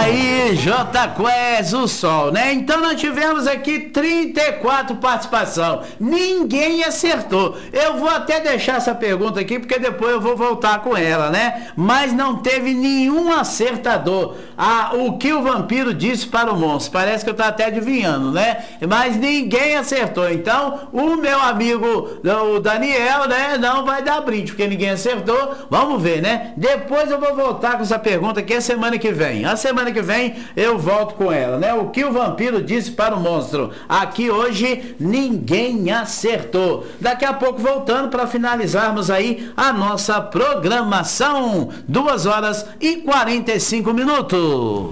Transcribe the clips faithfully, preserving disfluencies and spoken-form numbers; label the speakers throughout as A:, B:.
A: aí, J Quest, o Sol, né? Então nós tivemos aqui trinta e quatro participação. Ninguém acertou. Eu vou até deixar essa pergunta aqui, porque depois eu vou voltar com ela, né? Mas não teve nenhum acertador. Ah, o que o vampiro disse para o monstro. Parece que eu tô até adivinhando, né? Mas ninguém acertou. Então, o meu amigo, o Daniel, né? Não vai dar brinde, porque ninguém acertou. Vamos ver, né? Depois eu vou voltar com essa pergunta aqui a semana que vem. A semana que vem eu volto com ela, né? O que o vampiro disse para o monstro. Aqui hoje ninguém acertou. Daqui a pouco voltando para finalizarmos aí a nossa programação. duas horas e quarenta e cinco minutos.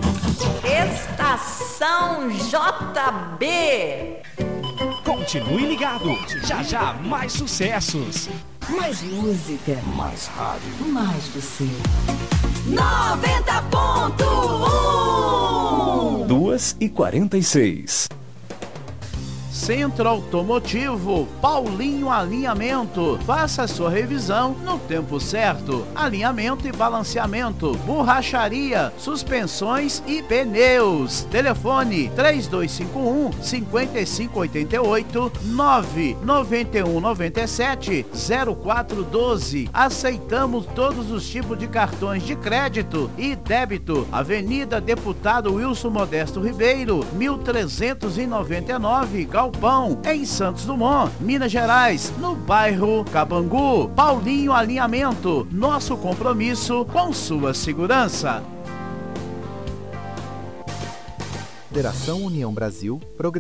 B: Estação J B.
C: Continue ligado. Já já mais sucessos.
D: Mais música.
C: Mais rádio.
D: Mais você.
B: noventa ponto um.
C: duas e quarenta e seis.
A: Centro Automotivo Paulinho Alinhamento. Faça sua revisão no tempo certo. Alinhamento e balanceamento, borracharia, suspensões e pneus. Telefone três dois cinco um, cinco cinco oito oito, nove nove um nove sete, zero quatro um dois. Aceitamos todos os tipos de cartões de crédito e débito. Avenida Deputado Wilson Modesto Ribeiro, mil trezentos e noventa e nove, Galpão, em Santos Dumont, Minas Gerais, no bairro Cabangu. Paulinho Alinhamento, nosso compromisso com sua segurança.
E: Federação União Brasil, Progressão.